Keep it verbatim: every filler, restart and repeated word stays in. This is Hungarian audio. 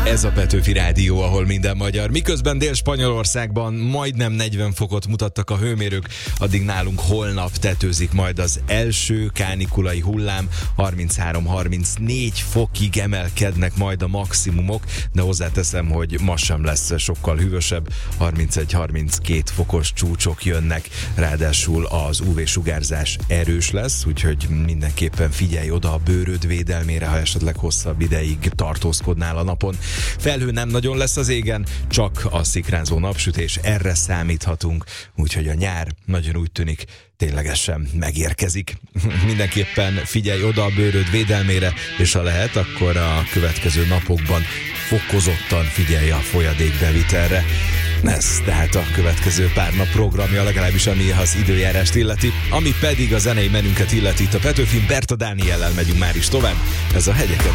Ez a Petőfi Rádió, ahol minden magyar. Miközben Dél-Spanyolországban majdnem negyven fokot mutattak a hőmérők, addig nálunk holnap tetőzik majd az első kánikulai hullám. harminchárom-harmincnégy fokig emelkednek majd a maximumok, de hozzáteszem, hogy ma sem lesz sokkal hűvösebb. harmincegy-harminckét fokos csúcsok jönnek, ráadásul az ú vé-sugárzás erős lesz, úgyhogy mindenképpen figyelj oda a bőröd védelmére, ha esetleg hosszabb ideig tartózkodnál a napon. Felhő nem nagyon lesz az égen, csak a szikrázó napsütés, erre számíthatunk, úgyhogy a nyár nagyon úgy tűnik ténylegesen megérkezik. Mindenképpen figyelj oda a bőröd védelmére, és ha lehet, akkor a következő napokban fokozottan figyelj a folyadékbevitelre. Ez tehát a következő pár nap programja, legalábbis ami az időjárást illeti. Ami pedig a zenei menünket illeti, itt a Petőfin Berta Dániellel megyünk már is tovább. Ez a Hegyeken